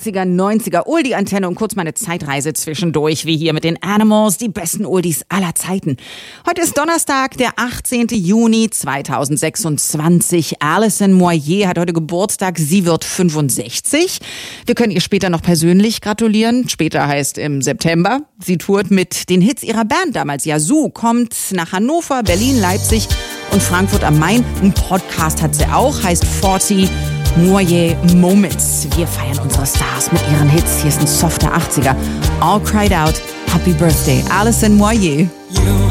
80er, 90er, Oldie-Antenne und kurz mal eine Zeitreise zwischendurch, wie hier mit den Animals, die besten Oldies aller Zeiten. Heute ist Donnerstag, der 18. Juni 2026. Alison Moyet hat heute Geburtstag, sie wird 65. Wir können ihr später noch persönlich gratulieren. Später heißt im September. Sie tourt mit den Hits ihrer Band damals. Yazoo kommt nach Hannover, Berlin, Leipzig und Frankfurt am Main. Ein Podcast hat sie auch, heißt 40 Moyet Moments. Wir feiern unsere Stars mit ihren Hits. Hier ist ein softer 80er. All Cried Out. Happy Birthday, Alison Moyet.